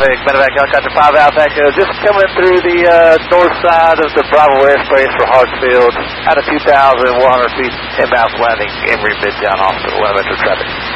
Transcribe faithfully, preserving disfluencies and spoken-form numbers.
traffic, Medevac Helicopter five Alpha Echo, just coming through the uh, north side of the Bravo airspace for Hartsfield, out of two thousand one hundred feet, inbound landing, Emory Midtown Hospital, one metro traffic.